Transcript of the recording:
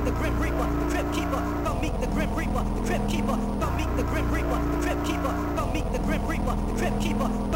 the Grim Reaper, the Crypt Keeper. Come meet the Grim Reaper, the Crypt Keeper. Come meet the Grim Reaper, the Crypt Keeper. Come meet the Grim Reaper, the Crypt Keeper.